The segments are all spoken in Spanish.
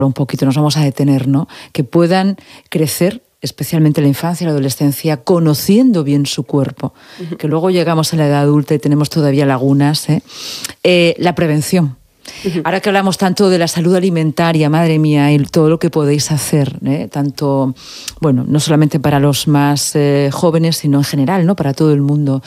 un poquito, nos vamos a detener, ¿no? Que puedan crecer, especialmente la infancia y la adolescencia, conociendo bien su cuerpo, que luego llegamos a la edad adulta y tenemos todavía lagunas, la prevención. Ahora que hablamos tanto de la salud alimentaria, madre mía, y todo lo que podéis hacer, tanto, bueno, no solamente para los más jóvenes, sino en general, ¿no? Para todo el mundo.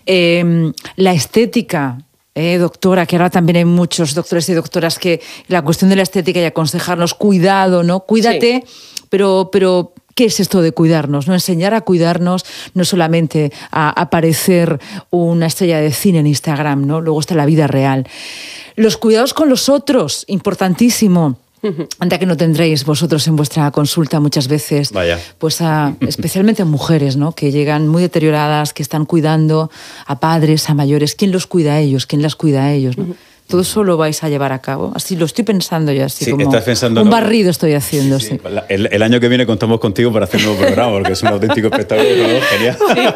La estética, doctora, que ahora también hay muchos doctores y doctoras que la cuestión de la estética y aconsejarnos, cuidado, ¿no? Cuídate, sí. pero ¿qué es esto de cuidarnos? ¿No? Enseñar a cuidarnos, no solamente a parecer una estrella de cine en Instagram, ¿no? Luego está la vida real. Los cuidados con los otros, importantísimo. Anda que no tendréis vosotros en vuestra consulta muchas veces, pues especialmente a mujeres, ¿no? Que llegan muy deterioradas, que están cuidando a padres, a mayores. ¿Quién los cuida a ellos? ¿Quién las cuida a ellos? ¿No? Todo eso lo vais a llevar a cabo. Así lo estoy pensando yo, así como estás pensando, un barrido estoy haciendo. Sí. El año que viene contamos contigo para hacer un nuevo programa, porque es un auténtico espectáculo, ¿no? Genial.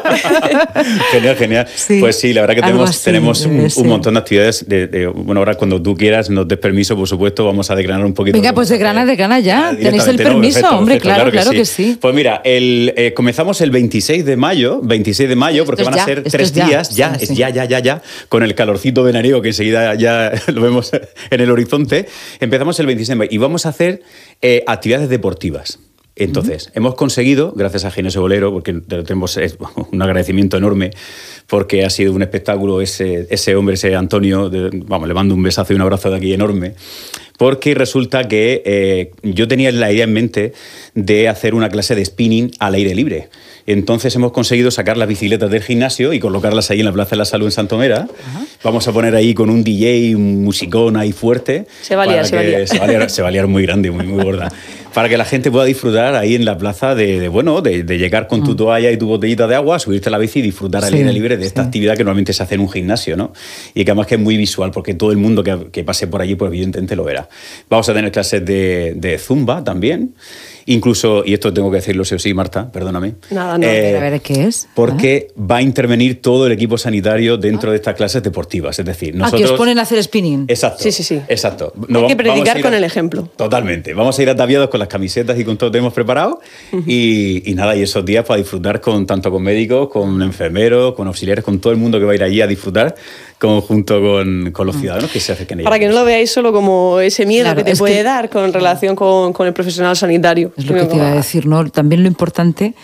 Sí. Genial. Sí. Pues sí, la verdad que tenemos un montón de actividades. Bueno, ahora cuando tú quieras, nos des permiso, por supuesto, vamos a desgranar un poquito. Venga, pues desgrana ya. Tenéis el permiso, perfecto, hombre, claro que sí. Pues mira, comenzamos el 26 de mayo, porque van a ser 3 días, ya, con el calorcito veraniego que enseguida ya lo vemos en el horizonte. Empezamos el 26 de mayo y vamos a hacer actividades deportivas. Entonces, hemos conseguido, gracias a Ginés Bolero, porque tenemos un agradecimiento enorme, porque ha sido un espectáculo ese hombre, ese Antonio, le mando un besazo y un abrazo de aquí enorme, porque resulta que yo tenía la idea en mente de hacer una clase de spinning al aire libre. Entonces hemos conseguido sacar las bicicletas del gimnasio y colocarlas ahí en la Plaza de la Salud en Santomera. Vamos a poner ahí con un DJ, un musicón ahí fuerte. Se va a liar muy grande, muy gorda. Para que la gente pueda disfrutar ahí en la plaza de llegar con tu toalla y tu botellita de agua, subirte a la bici y disfrutar al aire libre de esta actividad que normalmente se hace en un gimnasio, ¿no? Y que además que es muy visual, porque todo el mundo que pase por allí, pues evidentemente lo verá. Vamos a tener clases de zumba también. Incluso, y esto tengo que decirlo sí o sí, Marta, perdóname. Nada, a ver qué es. Porque va a intervenir todo el equipo sanitario dentro de estas clases deportivas. Es decir, nosotros... que os ponen a hacer spinning. Exacto. Sí. Exacto. Hay que predicar con el ejemplo. Totalmente. Vamos a ir ataviados con las camisetas y con todo lo que hemos preparado. Y nada, y esos días para disfrutar tanto con médicos, con enfermeros, con auxiliares, con todo el mundo que va a ir allí a disfrutar, junto con los ciudadanos que se acerquen allí. Para que no lo veáis solo como ese miedo que te puede dar con relación con el profesional sanitario. Es lo que te iba a decir, ¿no? También lo importante,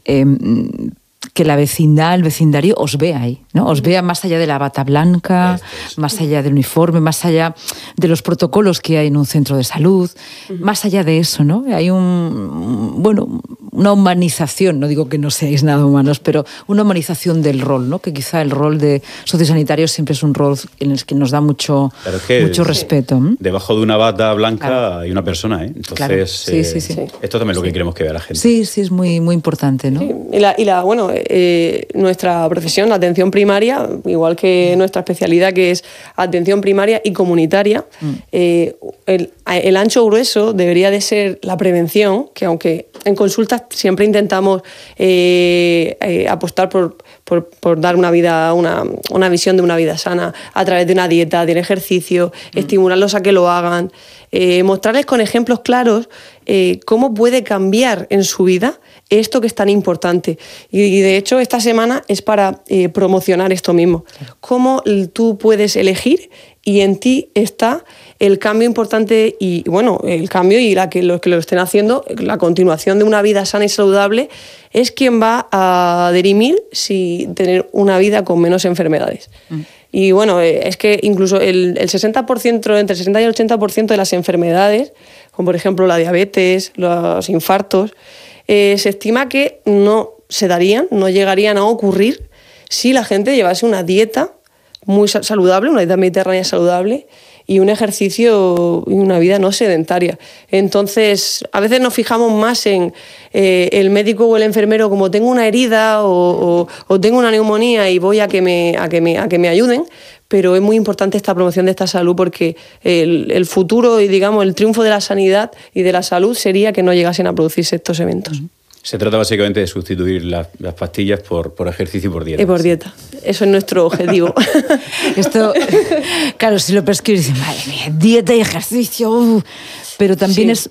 que la vecindad, el vecindario os vea ahí, ¿no? Os vea más allá de la bata blanca, más allá del uniforme, más allá de los protocolos que hay en un centro de salud, más allá de eso, ¿no? Hay una humanización, no digo que no seáis nada humanos, pero una humanización del rol, ¿no? Que quizá el rol de sociosanitario siempre es un rol en el que nos da mucho respeto. Debajo de una bata blanca hay una persona, ¿eh? Entonces, sí. Esto también es lo que queremos que vea la gente. Sí, es muy, muy importante, ¿no? Sí. Nuestra profesión, la atención primaria, igual que nuestra especialidad que es atención primaria y comunitaria, el ancho grueso debería de ser la prevención, que aunque en consultas siempre intentamos apostar por dar una visión de una vida sana a través de una dieta, del ejercicio, estimularlos a que lo hagan, mostrarles con ejemplos claros cómo puede cambiar en su vida esto que es tan importante. Y de hecho esta semana es para promocionar esto mismo. Cómo tú puedes elegir y en ti está el cambio importante y el cambio y los que lo estén haciendo, la continuación de una vida sana y saludable es quien va a dirimir si tener una vida con menos enfermedades. Y es que incluso el 60%, entre el 60 y el 80% de las enfermedades, como por ejemplo la diabetes, los infartos, se estima que no llegarían a ocurrir si la gente llevase una dieta muy saludable, una dieta mediterránea saludable y un ejercicio y una vida no sedentaria. Entonces, a veces nos fijamos más en el médico o el enfermero como tengo una herida o tengo una neumonía y voy a que me ayuden, pero es muy importante esta promoción de esta salud porque el futuro y digamos el triunfo de la sanidad y de la salud sería que no llegasen a producirse estos eventos. Se trata básicamente de sustituir las pastillas por ejercicio y por dieta. Y por dieta. Eso es nuestro objetivo. Esto, claro, si lo prescribes, madre mía, dieta y ejercicio. pero también es